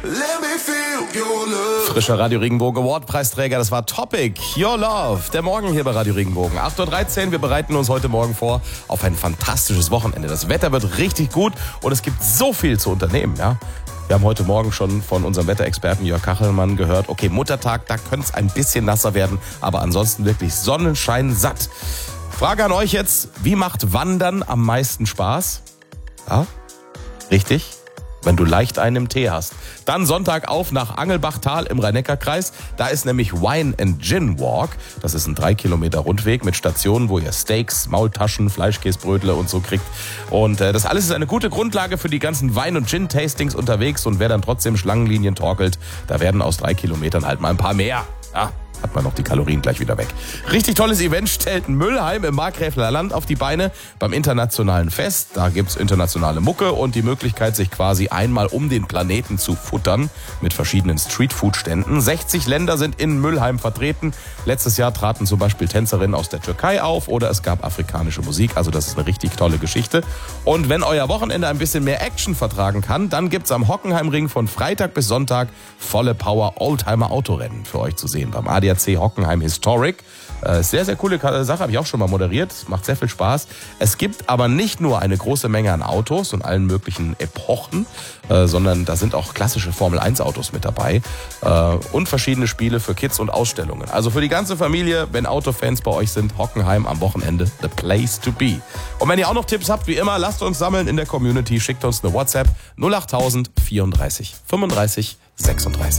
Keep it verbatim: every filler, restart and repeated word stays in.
Frischer Radio Regenbogen Award Preisträger, das war Topic, Your Love. Der Morgen hier bei Radio Regenbogen. acht Uhr dreizehn, wir bereiten uns heute Morgen vor auf ein fantastisches Wochenende. Das Wetter wird richtig gut und es gibt so viel zu unternehmen, ja. Wir haben heute Morgen schon von unserem Wetterexperten Jörg Kachelmann gehört, okay, Muttertag, da könnte es ein bisschen nasser werden, aber ansonsten wirklich Sonnenschein satt. Frage an euch jetzt, wie macht Wandern am meisten Spaß? Ja, richtig. Wenn du leicht einen im Tee hast. Dann Sonntag auf nach Angelbachtal im Rhein-Neckar-Kreis. Da ist nämlich Wine and Gin Walk. Das ist ein drei Kilometer Rundweg mit Stationen, wo ihr Steaks, Maultaschen, Fleischkäsebrötle und so kriegt. Und äh, das alles ist eine gute Grundlage für die ganzen Wein- und Gin-Tastings unterwegs. Und wer dann trotzdem Schlangenlinien torkelt, da werden aus drei Kilometern halt mal ein paar mehr. Ja. Hat man noch die Kalorien gleich wieder weg. Richtig tolles Event stellt Müllheim im Markgräfler Land auf die Beine beim internationalen Fest. Da gibt's internationale Mucke und die Möglichkeit, sich quasi einmal um den Planeten zu futtern mit verschiedenen Streetfood-Ständen. sechzig Länder sind in Müllheim vertreten. Letztes Jahr traten zum Beispiel Tänzerinnen aus der Türkei auf oder es gab afrikanische Musik. Also das ist eine richtig tolle Geschichte. Und wenn euer Wochenende ein bisschen mehr Action vertragen kann, dann gibt's am Hockenheimring von Freitag bis Sonntag volle Power Oldtimer-Autorennen für euch zu sehen beim A D A C Hockenheim Historic. Äh, sehr, sehr coole Sache, habe ich auch schon mal moderiert. Macht sehr viel Spaß. Es gibt aber nicht nur eine große Menge an Autos und allen möglichen Epochen, äh, sondern da sind auch klassische Formel eins Autos mit dabei äh, und verschiedene Spiele für Kids und Ausstellungen. Also für die ganze Familie, wenn Autofans bei euch sind, Hockenheim am Wochenende, the place to be. Und wenn ihr auch noch Tipps habt, wie immer, lasst uns sammeln in der Community. Schickt uns eine WhatsApp null acht tausend vierunddreißig fünfunddreißig sechsunddreißig.